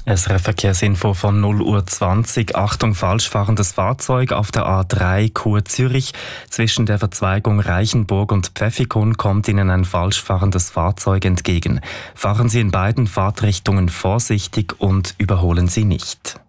SRF Verkehrsinfo von 0:20 Uhr. Achtung, falsch fahrendes Fahrzeug auf der A3 Chur Zürich. Zwischen der Verzweigung Reichenburg und Pfäffikon kommt Ihnen ein falsch fahrendes Fahrzeug entgegen. Fahren Sie in beiden Fahrtrichtungen vorsichtig und überholen Sie nicht.